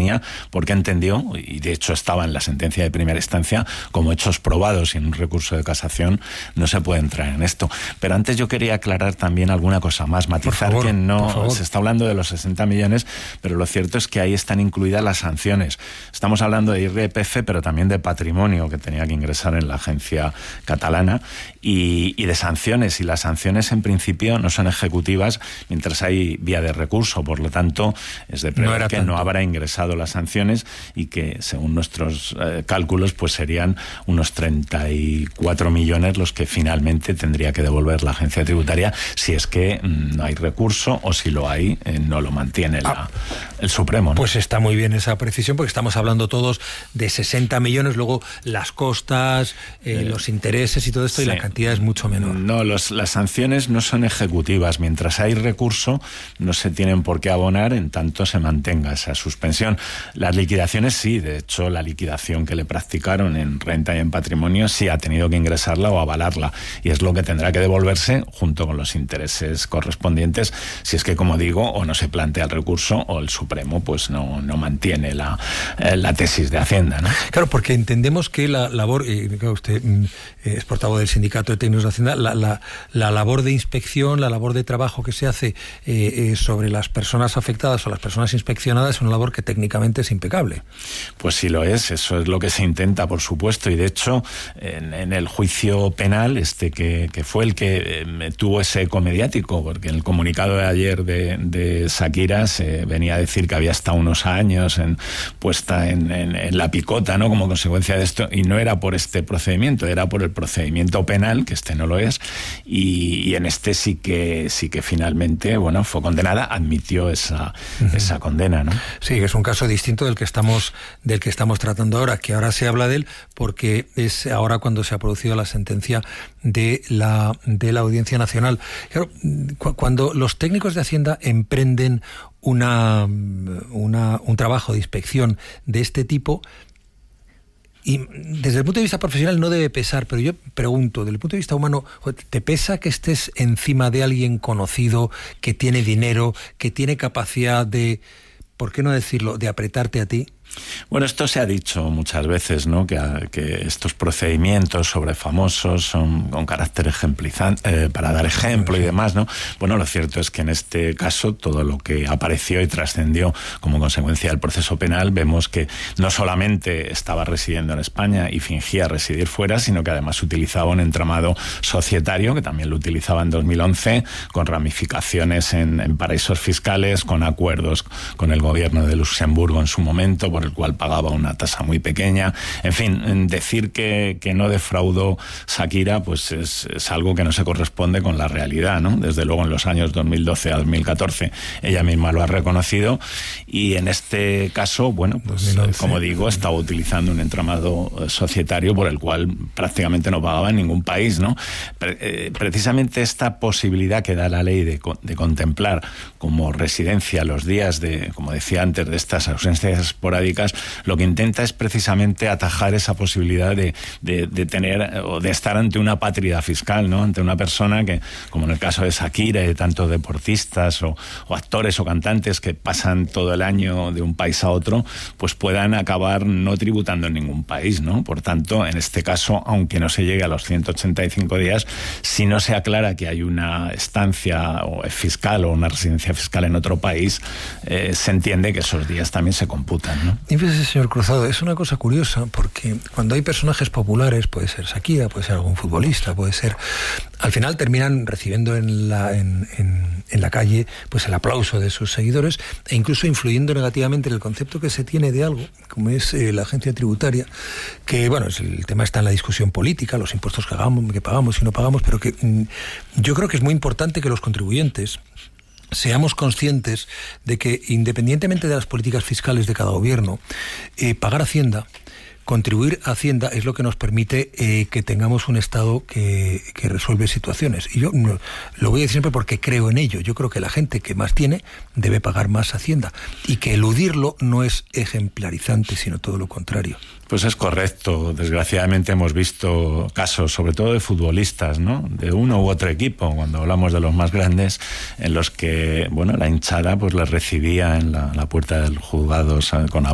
tenía, porque entendió, y de hecho estaba en la sentencia de primera instancia, como hechos probados y en un recurso de casación no se puede entrar en esto. Pero antes yo quería aclarar también alguna cosa más, matizar que no se está hablando de los 60 millones, pero lo cierto es que ahí están incluidas las sanciones. Estamos hablando de IRPF, pero también de patrimonio que tenía que ingresar en la agencia catalana y de sanciones, y las sanciones en principio no son ejecutivas mientras hay vía de recurso, por lo tanto es de prever que no habrá ingresado las sanciones y que según nuestros cálculos pues serían unos 34 millones los que finalmente tendría que devolver la agencia tributaria si es que no hay recurso, o si lo hay no lo mantiene el Supremo, ¿no? Pues está muy bien esa precisión, porque estamos hablando todos de 60 millones, luego las costas, los intereses y todo esto, sí. Y la cantidad es mucho menor. No, las sanciones no son ejecutivas. Mientras hay recurso, no se tienen por qué abonar en tanto se mantenga esa suspensión. Las liquidaciones sí, de hecho, la liquidación que le practicaron en renta y en patrimonio sí ha tenido que ingresarla o avalarla, y es lo que tendrá que devolverse junto con los intereses correspondientes, si es que, como digo, o no se plantea el recurso o el Supremo pues no mantiene la tesis de Hacienda, ¿no? Claro, porque entendemos que la labor, claro, usted es portavoz del Sindicato de Técnicos de Hacienda, la labor de inspección, la labor de trabajo que se hace sobre las personas afectadas o las personas inspeccionadas es una labor que técnicamente es impecable. Pues sí lo es, eso es lo que se intenta, por supuesto, y de hecho en el juicio penal que fue el que tuvo ese eco mediático, porque en el comunicado de ayer de Shakira se venía a decir que había estado unos años puesta en la picota, ¿no?, como consecuencia de esto, y no era por este procedimiento, era por el procedimiento penal, que este no lo es, y en este sí que finalmente, bueno, fue condenada, admitió esa condena, ¿no? Sí, que es un caso distinto del que estamos tratando ahora, que ahora se habla de él porque es ahora cuando se ha producido la sentencia de la Audiencia Nacional. Claro, cuando los técnicos de Hacienda emprenden un trabajo de inspección de este tipo, y desde el punto de vista profesional no debe pesar, pero yo pregunto, desde el punto de vista humano, ¿te pesa que estés encima de alguien conocido, que tiene dinero, que tiene capacidad de, por qué no decirlo, de apretarte a ti? Bueno, esto se ha dicho muchas veces, ¿no?, que estos procedimientos sobre famosos son con carácter ejemplizante, para dar ejemplo y demás, ¿no? Bueno, lo cierto es que en este caso todo lo que apareció y trascendió como consecuencia del proceso penal, vemos que no solamente estaba residiendo en España y fingía residir fuera, sino que además utilizaba un entramado societario, que también lo utilizaba en 2011, con ramificaciones en paraísos fiscales, con acuerdos con el gobierno de Luxemburgo en su momento, por el cual pagaba una tasa muy pequeña. En fin, decir que no defraudó Shakira pues es algo que no se corresponde con la realidad, ¿no? Desde luego en los años 2012 a 2014 ella misma lo ha reconocido, y en este caso, bueno, pues 2011, como digo, estaba utilizando un entramado societario por el cual prácticamente no pagaba en ningún país, ¿no? Precisamente esta posibilidad que da la ley de contemplar como residencia los días de, como decía antes, de estas ausencias esporádicas, lo que intenta es precisamente atajar esa posibilidad de tener o de estar ante una patria fiscal, ¿no?, ante una persona que, como en el caso de Shakira y de tantos deportistas o actores o cantantes que pasan todo el año de un país a otro, pues puedan acabar no tributando en ningún país, ¿no? Por tanto, en este caso, aunque no se llegue a los 185 días, si no se aclara que hay una estancia fiscal o una residencia fiscal en otro país, se entiende que esos días también se computan, ¿no? Y fíjese, señor Cruzado, es una cosa curiosa, porque cuando hay personajes populares, puede ser Shakira, puede ser algún futbolista, puede ser, al final terminan recibiendo en la calle pues el aplauso de sus seguidores, e incluso influyendo negativamente en el concepto que se tiene de algo, como es la agencia tributaria, que bueno, el tema está en la discusión política, los impuestos que pagamos y no pagamos, pero que yo creo que es muy importante que los contribuyentes seamos conscientes de que, independientemente de las políticas fiscales de cada gobierno, pagar Hacienda, contribuir a Hacienda es lo que nos permite que tengamos un Estado que resuelve situaciones. Y yo lo voy a decir siempre porque creo en ello. Yo creo que la gente que más tiene debe pagar más Hacienda, y que eludirlo no es ejemplarizante, sino todo lo contrario. Pues es correcto. Desgraciadamente hemos visto casos, sobre todo de futbolistas, ¿no?, de uno u otro equipo, cuando hablamos de los más grandes, en los que, bueno, la hinchada pues les recibía en la puerta del juzgado con